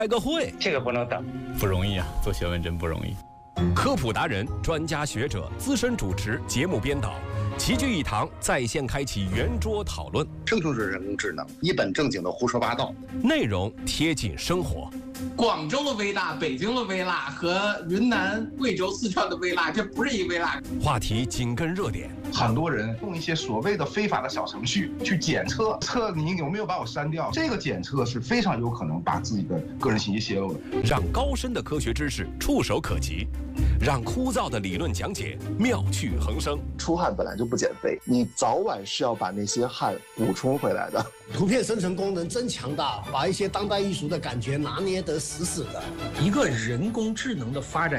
开个会， 这个不能等， 不容易啊，做学问真不容易。 科普达人、专家学者、资深主持、节目编导齐聚一堂，在线开启圆桌讨论。 生成式人工智能一本正经的胡说八道， 内容贴近生活。 广州的微辣、北京的微辣和云南、贵州、四川的微辣，这不是一微辣。 话题紧跟热点。 很多人用一些所谓的非法的小程序去检测你有没有把我删掉，这个检测是非常有可能把自己的个人信息泄露的。 让高深的科学知识触手可及，让枯燥的理论讲解妙趣横生。 出汗本来就不减肥，你早晚是要把那些汗补充回来的。 图片生成功能真强大，把一些当代艺术的感觉拿捏得死死的。 一个人工智能的发展